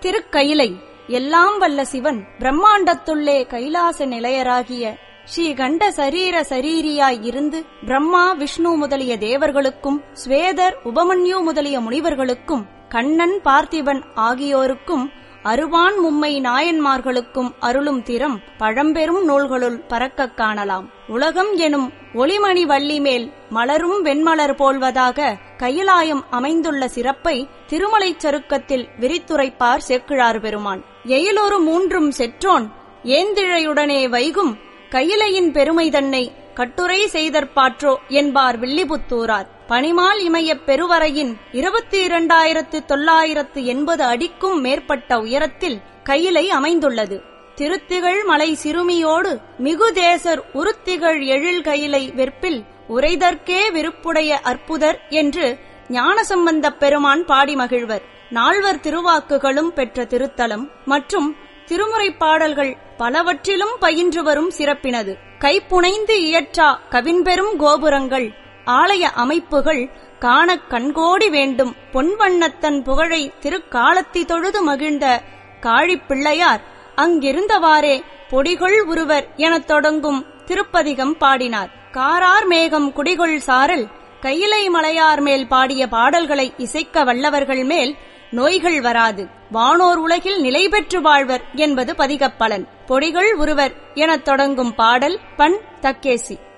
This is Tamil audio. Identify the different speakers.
Speaker 1: திருக்கயிலை எல்லாம் வல்ல சிவன் பிரம்மாண்டத்துள்ளே கைலாச நிலையராகிய ஸ்ரீகண்ட சரீர சரீரியாய் இருந்து பிரம்மா விஷ்ணு முதலிய தேவர்களுக்கும் ஸ்வேதர் உபமன்யு முதலிய முனிவர்களுக்கும் கண்ணன் பார்த்திபன் ஆகியோருக்கும் அருவான் மும்மை நாயன்மார்களுக்கும் அருளும் திறம் பழம்பெரும் நூல்களுள் பறக்கக் காணலாம். உலகம் எனும் ஒளிமணி வள்ளி மேல் மலரும் வெண்மலர் போல்வதாக கைலாயம் அமைந்துள்ள சிறப்பை திருமலைச் சருக்கத்தில் விரித்துரைப்பார் சேக்கிழார் பெருமான். எயிலொரு மூன்றும் செற்றோன் ஏந்திழையுடனே வைகும் கையிலையின் பெருமை தன்னை கட்டுரை செய்தற்பாற்றோ என்பார் வில்லிபுத்தூரார். பனிமால் இமயப் பெருவரையின் 22,980 அடிக்கும் மேற்பட்ட உயரத்தில் கையிலை அமைந்துள்ளது. திருத்திகழ் மலை சிறுமியோடு மிகுதேசர் உருத்திகழ் எழில் கையிலை வெற்பில் உரைதற்கே விருப்புடைய அற்புதர் என்று ஞானசம்பந்தப் பெருமான் பாடி மகிழ்வர். நால்வர் திருவாக்குகளும் பெற்ற திருத்தலம் மற்றும் திருமுறைப் பாடல்கள் பலவற்றிலும் பயின்று வரும் சிறப்பினது. கைப்புனைந்து இயற்றா கவின்பெரும் கோபுரங்கள் ஆலய அமைப்புகள் காணக் கண்கோடி வேண்டும். பொன்வண்ணத்தன் புகழை திருக்காலத்தி தொழுது மகிழ்ந்த காழிப்பிள்ளையார் அங்கிருந்தவாறே பொடிகொள் உருவர் எனத் தொடங்கும் திருப்பதிகம் பாடினார். காரார் மேகம் குடிகொள் சாரல் கையிலை மலையார் மேல் பாடிய பாடல்களை இசைக்க வல்லவர்கள் மேல் நோய்கள் வராது, வானோர் உலகில் நிலை பெற்று வாழ்வர் என்பது பதிகப்பலன். பொடிகள் உருவர் எனத் தொடங்கும் பாடல் பண் தக்கேசி.